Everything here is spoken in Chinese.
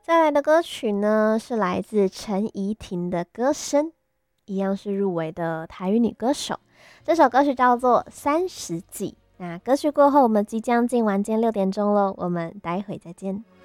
再来的歌曲呢，是来自陈怡婷的歌声，一样是入围的台语女歌手。这首歌曲叫做《30季》。那歌曲过后，我们即将进晚间6点钟喽，我们待会再见。